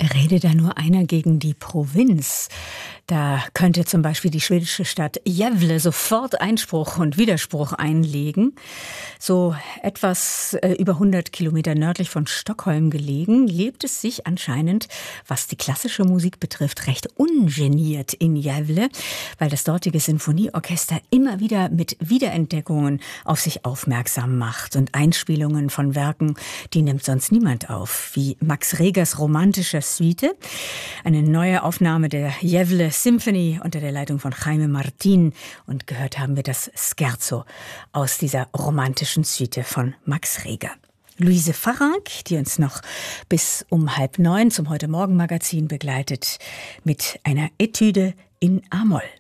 Rede da nur einer gegen die Provinz. Da könnte zum Beispiel die schwedische Stadt Gävle sofort Einspruch und Widerspruch einlegen. So etwas über 100 Kilometer nördlich von Stockholm gelegen, lebt es sich anscheinend, was die klassische Musik betrifft, recht ungeniert in Gävle, weil das dortige Sinfonieorchester immer wieder mit Wiederentdeckungen auf sich aufmerksam macht und Einspielungen von Werken, die nimmt sonst niemand auf, wie Max Regers romantische Suite, eine neue Aufnahme der Gävle Symphony unter der Leitung von Jaime Martin, und gehört haben wir das Scherzo aus dieser romantischen Suite von Max Reger. Luise Farranc, die uns noch bis um 8:30 zum Heute-Morgen-Magazin begleitet, mit einer Etüde in A-Moll.